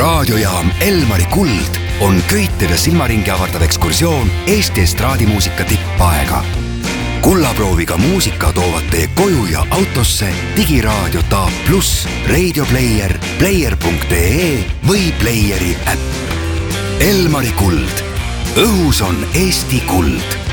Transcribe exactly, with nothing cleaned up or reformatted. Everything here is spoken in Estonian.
raadiojaam Elmari Kuld on köited ja silmaringi avardav ekskursioon Eesti estraadimuusika tippaega. Kullaprooviga muusika toovad teie koju ja autosse digiraadio Taab Plus, Radio Player, player punkt ee või Playeri äpp. Elmari Kuld. Õhus on Eesti kuld.